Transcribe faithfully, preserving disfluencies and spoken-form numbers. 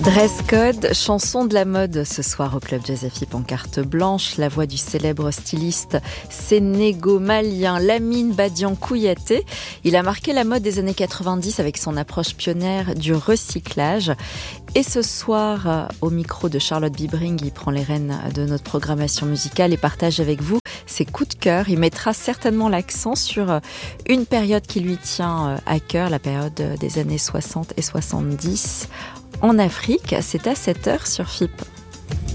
Dress code, chanson de la mode ce soir au Club Jazz F I P en carte blanche. La voix du célèbre styliste sénégo-malien Lamine Badian Kouyaté. Il a marqué la mode des années quatre-vingt-dix avec son approche pionnière du recyclage. Et ce soir, au micro de Charlotte Bibring, il prend les rênes de notre programmation musicale et partage avec vous ses coups de cœur. Il mettra certainement l'accent sur une période qui lui tient à cœur, la période des années soixante et soixante-dix en Afrique. C'est à sept heures sur F I P.